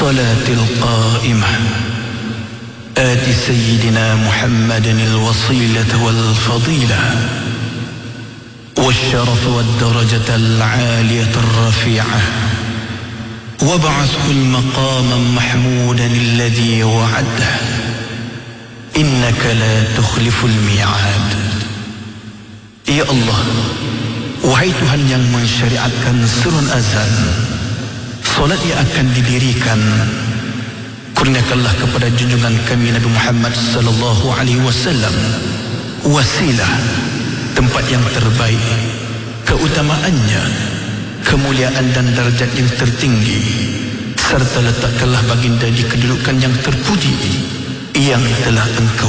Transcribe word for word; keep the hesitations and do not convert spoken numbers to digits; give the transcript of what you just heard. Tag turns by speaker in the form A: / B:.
A: الصلاة القائمة آت سيدنا محمد الوصيلة والفضيلة والشرف والدرجة العالية الرفيعة وابعثه المقاما محمودا الذي وعده إنك لا تخلف الميعاد. Ya Allah, wahai Tuhan yang mensyariatkan surun azan, solat yang akan didirikan, kurniakanlah kepada junjungan kami Nabi Muhammad sallallahu alaihi wasallam wasilah, tempat yang terbaik, keutamaannya, kemuliaan dan darjat yang tertinggi, serta letakkanlah baginda di kedudukan yang terpuji yang telah Engkau